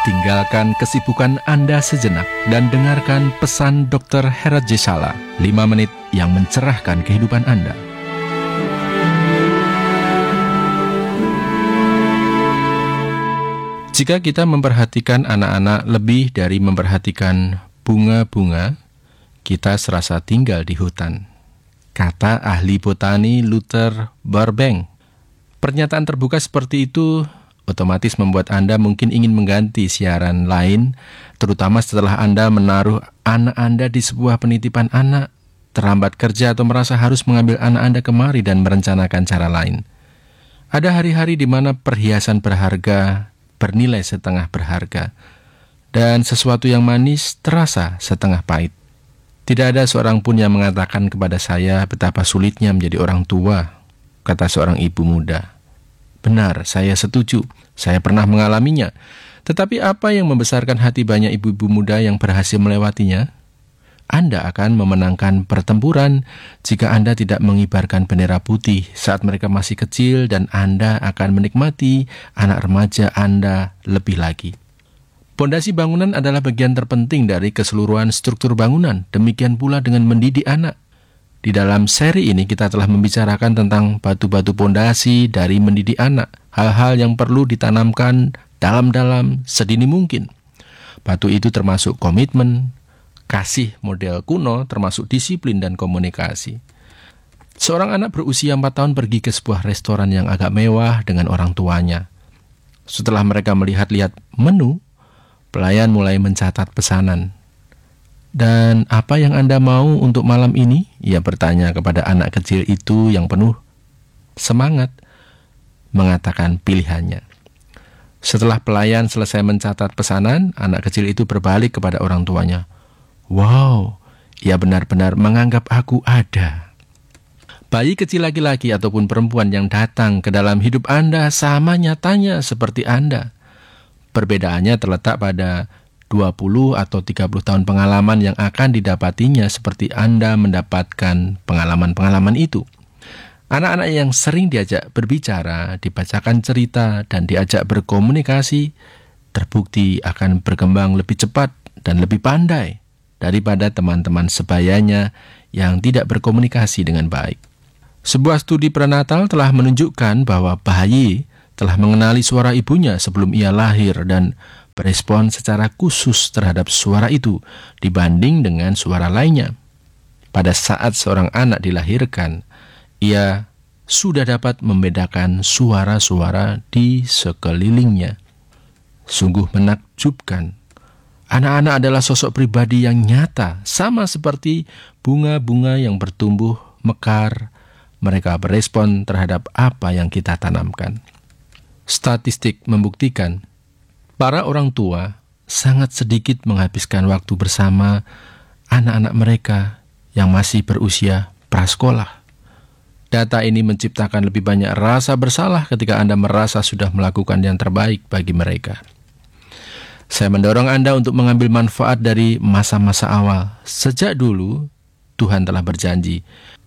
Tinggalkan kesibukan Anda sejenak dan dengarkan pesan Dr. Herat J. Sala, 5 menit yang mencerahkan kehidupan Anda. Jika kita memperhatikan anak-anak lebih dari memperhatikan bunga-bunga, kita serasa tinggal di hutan. Kata ahli botani Luther Burbank. Pernyataan terbuka seperti itu otomatis membuat Anda mungkin ingin mengganti siaran lain, terutama setelah Anda menaruh anak Anda di sebuah penitipan anak, terlambat kerja atau merasa harus mengambil anak Anda kemari dan merencanakan cara lain. Ada hari-hari di mana perhiasan berharga bernilai setengah berharga, dan sesuatu yang manis terasa setengah pahit. Tidak ada seorang pun yang mengatakan kepada saya betapa sulitnya menjadi orang tua, kata seorang ibu muda. Benar, saya setuju. Saya pernah mengalaminya. Tetapi apa yang membesarkan hati banyak ibu-ibu muda yang berhasil melewatinya? Anda akan memenangkan pertempuran jika Anda tidak mengibarkan bendera putih saat mereka masih kecil, dan Anda akan menikmati anak remaja Anda lebih lagi. Pondasi bangunan adalah bagian terpenting dari keseluruhan struktur bangunan. Demikian pula dengan mendidik anak. Di dalam seri ini kita telah membicarakan tentang batu-batu pondasi dari mendidik anak, hal-hal yang perlu ditanamkan dalam-dalam sedini mungkin. Batu itu termasuk komitmen, kasih model kuno, termasuk disiplin dan komunikasi. Seorang anak berusia 4 tahun pergi ke sebuah restoran yang agak mewah dengan orang tuanya. Setelah mereka melihat-lihat menu, pelayan mulai mencatat pesanan. Dan apa yang Anda mau untuk malam ini? Ia bertanya kepada anak kecil itu yang penuh semangat mengatakan pilihannya. Setelah pelayan selesai mencatat pesanan, anak kecil itu berbalik kepada orang tuanya. Wow, ia benar-benar menganggap aku ada. Bayi kecil laki-laki ataupun perempuan yang datang ke dalam hidup Anda sama nyatanya seperti Anda. Perbedaannya terletak pada 20 atau 30 tahun pengalaman yang akan didapatinya seperti Anda mendapatkan pengalaman-pengalaman itu. Anak-anak yang sering diajak berbicara, dibacakan cerita, dan diajak berkomunikasi, terbukti akan berkembang lebih cepat dan lebih pandai daripada teman-teman sebayanya yang tidak berkomunikasi dengan baik. Sebuah studi prenatal telah menunjukkan bahwa bayi telah mengenali suara ibunya sebelum ia lahir dan berespon secara khusus terhadap suara itu dibanding dengan suara lainnya. Pada saat seorang anak dilahirkan, ia sudah dapat membedakan suara-suara di sekelilingnya. Sungguh menakjubkan. Anak-anak adalah sosok pribadi yang nyata, sama seperti bunga-bunga yang bertumbuh mekar. Mereka berespon terhadap apa yang kita tanamkan. Statistik membuktikan para orang tua sangat sedikit menghabiskan waktu bersama anak-anak mereka yang masih berusia prasekolah. Data ini menciptakan lebih banyak rasa bersalah ketika Anda merasa sudah melakukan yang terbaik bagi mereka. Saya mendorong Anda untuk mengambil manfaat dari masa-masa awal. Sejak dulu, Tuhan telah berjanji,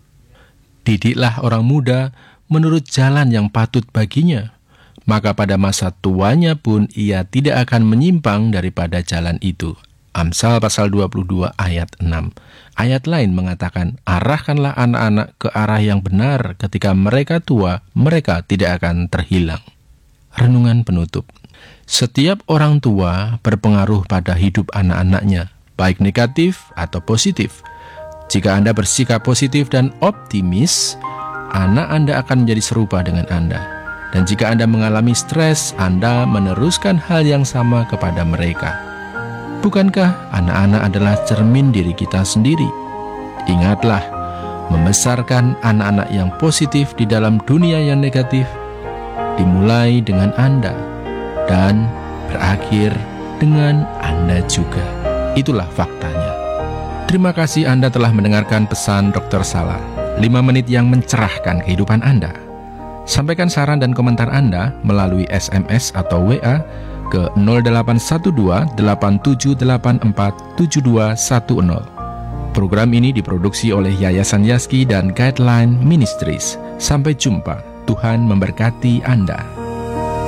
didiklah orang muda menurut jalan yang patut baginya. Maka pada masa tuanya pun ia tidak akan menyimpang daripada jalan itu. Amsal pasal 22 ayat 6. Ayat lain mengatakan, arahkanlah anak-anak ke arah yang benar, ketika mereka tua, mereka tidak akan terhilang. Renungan penutup. Setiap orang tua berpengaruh pada hidup anak-anaknya, baik negatif atau positif. Jika Anda bersikap positif dan optimis, anak Anda akan menjadi serupa dengan Anda. Dan jika Anda mengalami stres, Anda meneruskan hal yang sama kepada mereka. Bukankah anak-anak adalah cermin diri kita sendiri? Ingatlah, membesarkan anak-anak yang positif di dalam dunia yang negatif dimulai dengan Anda dan berakhir dengan Anda juga. Itulah faktanya. Terima kasih Anda telah mendengarkan pesan Dr. Sala, 5 menit yang mencerahkan kehidupan Anda. Sampaikan saran dan komentar Anda melalui SMS atau WA ke 0812 8784 7210. Program ini diproduksi oleh Yayasan Yaski dan Guideline Ministries. Sampai jumpa. Tuhan memberkati Anda.